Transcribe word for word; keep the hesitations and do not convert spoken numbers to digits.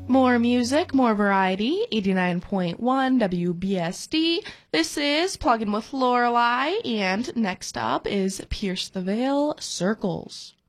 More music, more variety, eighty-nine point one W B S D. This is Plugging with Lorelei, and next up is Pierce the Veil, Circles.